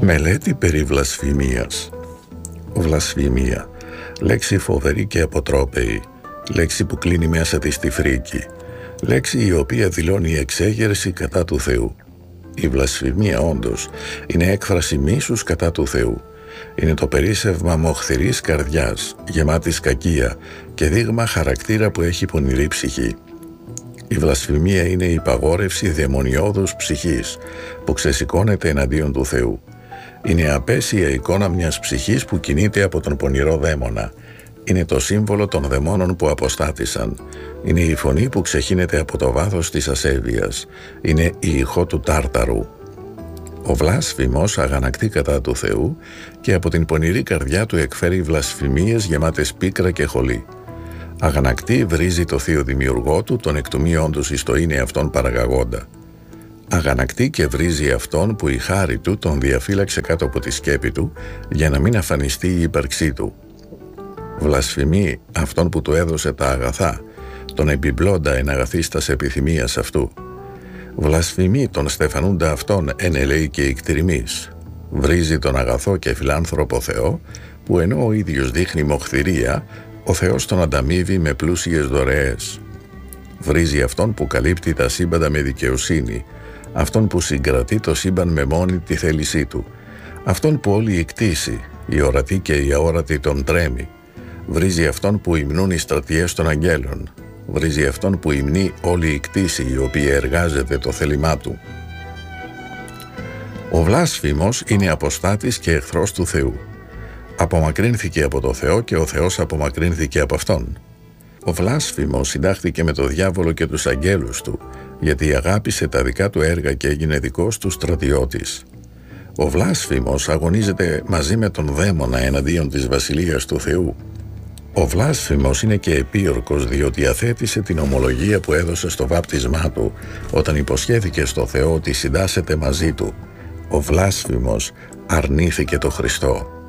Μελέτη περί βλασφημίας. Βλασφημία, λέξη φοβερή και αποτρόπαιη, λέξη που κλείνει μέσα της τη φρίκη, λέξη η οποία δηλώνει εξέγερση κατά του Θεού. Η βλασφημία όντως είναι έκφραση μίσους κατά του Θεού. Είναι το περίσσευμα μοχθηρής καρδιάς, γεμάτης κακία και δείγμα χαρακτήρα που έχει πονηρή ψυχή. Η βλασφημία είναι η υπαγόρευση δαιμονιώδους ψυχής που ξεσηκώνεται εναντίον του Θεού. Είναι απέσια εικόνα μιας ψυχής που κινείται από τον πονηρό δαίμονα. Είναι το σύμβολο των δαιμόνων που αποστάτησαν. Είναι η φωνή που ξεχύνεται από το βάθος της ασέβειας. Είναι η ηχό του τάρταρου. Ο βλάσφημος αγανακτεί κατά του Θεού και από την πονηρή καρδιά του εκφέρει βλασφημίες γεμάτες πίκρα και χολή. Αγανακτεί, βρίζει το θείο δημιουργό του, τον εκ του μη όντως εις το είναι αυτόν παραγαγόντα. Αγανακτεί και βρίζει αυτόν που η χάρη του τον διαφύλαξε κάτω από τη σκέπη του για να μην αφανιστεί η ύπαρξή του. Βλασφημεί αυτόν που του έδωσε τα αγαθά, τον επιπλώντα εν αγαθίστας επιθυμίας αυτού. Βλασφημεί τον στεφανούντα αυτόν εν ελέη και εκτριμής. Βρίζει τον αγαθό και φιλάνθρωπο Θεό, που ενώ ο ίδιος δείχνει μοχθηρία, ο Θεός τον ανταμείβει με πλούσιες δωρεές. Βρίζει αυτόν που καλύπτει τα σύμπαντα με δικαιοσύνη, αυτόν που συγκρατεί το σύμπαν με μόνη τη θέλησή του, αυτόν που όλη η κτήση, η ορατή και η αόρατη τον τρέμει. Βρίζει αυτόν που υμνούν οι στρατιές των αγγέλων. Βρίζει αυτόν που υμνεί όλη η κτήση η οποία εργάζεται το θέλημά του. Ο βλάσφημος είναι αποστάτης και εχθρός του Θεού. Απομακρύνθηκε από το Θεό και ο Θεός απομακρύνθηκε από αυτόν. Ο βλάσφημος συντάχθηκε με το διάβολο και τους αγγέλους του, γιατί αγάπησε τα δικά του έργα και έγινε δικός του στρατιώτης. Ο βλάσφημος αγωνίζεται μαζί με τον δαίμονα εναντίον της βασιλείας του Θεού. Ο βλάσφημος είναι και επίορκος διότι αθέτησε την ομολογία που έδωσε στο βάπτισμά του όταν υποσχέθηκε στο Θεό ότι συντάσσεται μαζί του. Ο βλάσφημος αρνήθηκε το Χριστό.